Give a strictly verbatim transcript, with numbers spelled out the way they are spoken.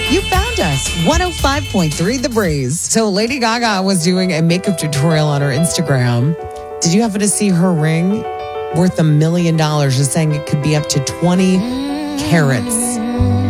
You found us. one oh five point three The Breeze. So Lady Gaga was doing a makeup tutorial on her Instagram. Did you happen to see her ring? Worth a million dollars, is saying it could be up to twenty carats.